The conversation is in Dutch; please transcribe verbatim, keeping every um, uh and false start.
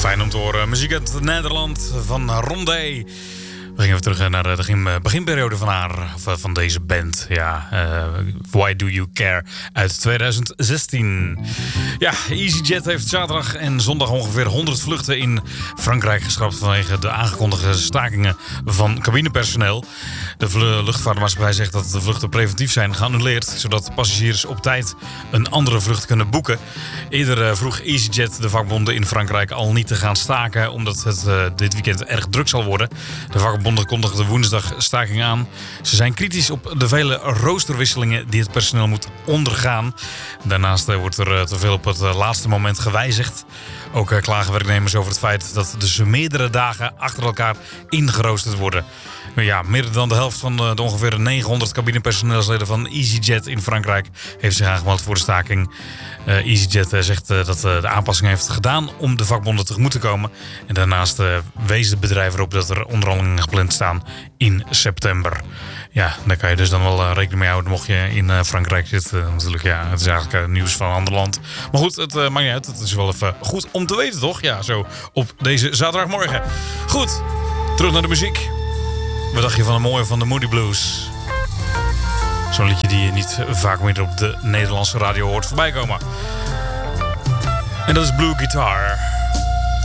Fijn om te horen. Muziek uit Nederland van Rondé. We gingen even terug naar de begin, beginperiode van haar, van deze band. Ja, uh, Why Do You Care uit twintig zestien. Ja, EasyJet heeft zaterdag en zondag ongeveer honderd vluchten in Frankrijk geschrapt vanwege de aangekondigde stakingen van cabinepersoneel. De luchtvaartmaatschappij zegt dat de vluchten preventief zijn geannuleerd, zodat passagiers op tijd een andere vlucht kunnen boeken. Eerder vroeg EasyJet de vakbonden in Frankrijk al niet te gaan staken, omdat het uh, dit weekend erg druk zal worden. De vakbonden kondigden woensdag staking aan. Ze zijn kritisch op de vele roosterwisselingen die het personeel moet ondergaan. Daarnaast uh, wordt er uh, te veel op het uh, laatste moment gewijzigd. Ook uh, klagen werknemers over het feit dat dus meerdere dagen achter elkaar ingeroosterd worden. Ja, meer dan de helft van de, de ongeveer negenhonderd cabinepersoneelsleden van EasyJet in Frankrijk heeft zich aangemeld voor de staking. Uh, EasyJet uh, zegt uh, dat uh, de aanpassing heeft gedaan om de vakbonden tegemoet te komen. En daarnaast uh, wees het bedrijf erop dat er onderhandelingen gepland staan in september. Ja, daar kan je dus dan wel uh, rekening mee houden mocht je in uh, Frankrijk zitten. Uh, natuurlijk, ja, het is eigenlijk uh, nieuws van een ander land. Maar goed, het uh, maakt niet uit. Het is wel even goed om te weten, toch? Ja, zo op deze zaterdagmorgen. Goed, terug naar de muziek. Wat dacht je van een mooie van de Moody Blues? Zo'n liedje die je niet vaak meer op de Nederlandse radio hoort voorbij komen. En dat is Blue Guitar.